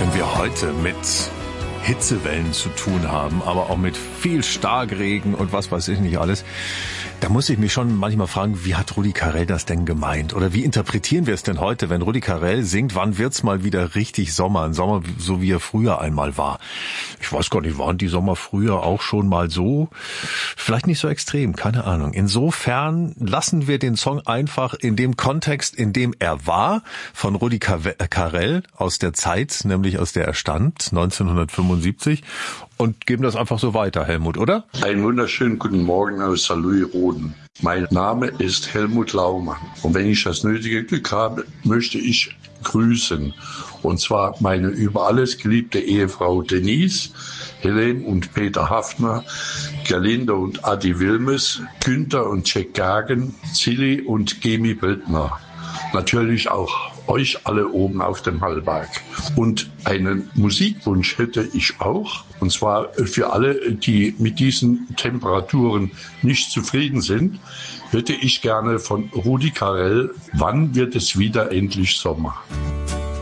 Wenn wir heute mit Hitzewellen zu tun haben, aber auch mit viel Starkregen und was weiß ich nicht alles, da muss ich mich schon manchmal fragen, wie hat Rudi Carrell das denn gemeint? Oder wie interpretieren wir es denn heute, wenn Rudi Carrell singt, wann wird's mal wieder richtig Sommer? Ein Sommer, so wie er früher einmal war. Ich weiß gar nicht, waren die Sommer früher auch schon mal so? Vielleicht nicht so extrem, keine Ahnung. Insofern lassen wir den Song einfach in dem Kontext, in dem er war, von Rudi Carrell aus der Zeit, nämlich aus der er stand, 1975, und geben das einfach so weiter, Helmut, oder? Einen wunderschönen guten Morgen aus Saarlouis-Roden. Mein Name ist Helmut Laumann. Und wenn ich das nötige Glück habe, möchte ich grüßen. Und zwar meine über alles geliebte Ehefrau Denise, Helene und Peter Hafner, Gerlinde und Adi Wilmes, Günther und Jack Gagen, Zilli und Gemi Bildner. Natürlich auch euch alle oben auf dem Hallberg. Und einen Musikwunsch hätte ich auch, und zwar für alle, die mit diesen Temperaturen nicht zufrieden sind, hätte ich gerne von Rudi Carrell, wann wird es wieder endlich Sommer?